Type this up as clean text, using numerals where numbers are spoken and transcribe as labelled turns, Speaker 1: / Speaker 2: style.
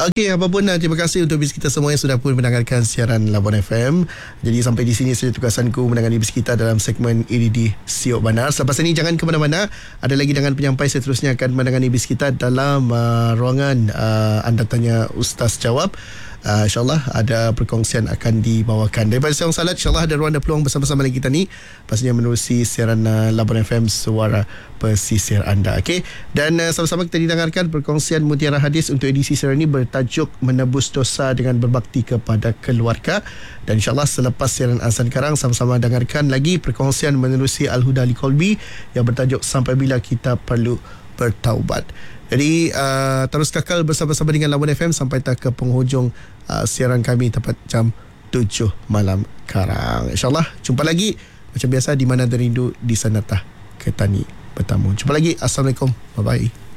Speaker 1: Okey, apapun terima kasih untuk bis kita semua yang sudah pun mendengarkan siaran Labuan FM. Jadi sampai di sini saja tugasanku menangani bis kita dalam segmen EDD Siok Banar. Selepas ini jangan ke mana-mana. Ada lagi dengan penyampai seterusnya akan menangani bis kita dalam ruangan anda tanya Ustaz Jawab. InsyaAllah ada perkongsian akan dibawakan daripada Siang Salat. InsyaAllah ada ruang dan peluang bersama-sama lagi kita ni, pastinya menerusi siaran Labuan FM, suara pesisir anda. Okay? Dan sama-sama kita didengarkan perkongsian Mutiara Hadis untuk edisi siaran ini bertajuk Menebus Dosa dengan Berbakti kepada Keluarga. Dan insyaAllah selepas siaran Azan Karang, sama-sama dengarkan lagi perkongsian menerusi Al-Huda Li Kolbi yang bertajuk Sampai Bila Kita Perlu Bertaubat. Jadi terus kekal bersama-sama dengan Labuan FM sampai tak ke penghujung siaran kami tepat jam 7 malam karang. InsyaAllah jumpa lagi macam biasa di mana ada rindu di sana tah ketani bertamu. Jumpa lagi. Assalamualaikum. Bye-bye.